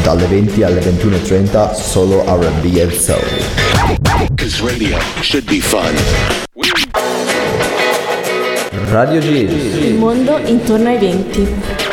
dalle 20 alle 21:30 solo R&B e Soul. 'Cause radio should be fun. Radio G. Il mondo intorno ai 20.